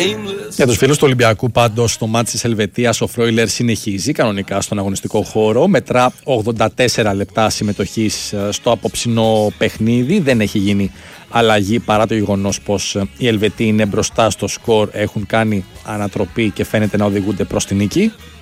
Για τους φίλους του Ολυμπιακού, πάντως, το μάτς της Ελβετίας, ο Φρόιλερ συνεχίζει κανονικά στον αγωνιστικό χώρο. Μετρά 84 λεπτά συμμετοχής στο απόψινό παιχνίδι. Δεν έχει γίνει αλλαγή παρά το γεγονός πως οι Ελβετοί είναι μπροστά στο σκορ, έχουν κάνει ανατροπή και φαίνεται να οδηγούνται προς την νίκη.